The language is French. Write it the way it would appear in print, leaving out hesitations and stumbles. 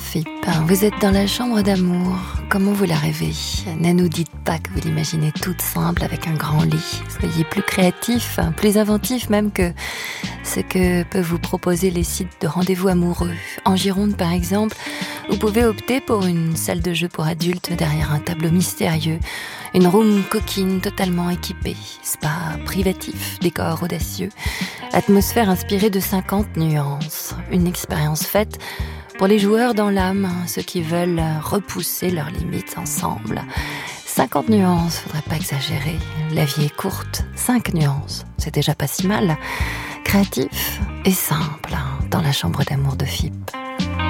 FIP. Vous êtes dans la chambre d'amour. Comment vous la rêvez? Ne nous dites pas que vous l'imaginez toute simple avec un grand lit. Soyez plus créatifs, plus inventifs même que ce que peuvent vous proposer les sites de rendez-vous amoureux. En Gironde, par exemple, vous pouvez opter pour une salle de jeu pour adultes derrière un tableau mystérieux. Une room coquine totalement équipée. Spa privatif, décor audacieux. Atmosphère inspirée de 50 nuances. Une expérience faite pour les joueurs dans l'âme, ceux qui veulent repousser leurs limites ensemble. 50 nuances, faudrait pas exagérer. La vie est courte. 5 nuances, c'est déjà pas si mal. Créatif et simple, dans la chambre d'amour de FIP.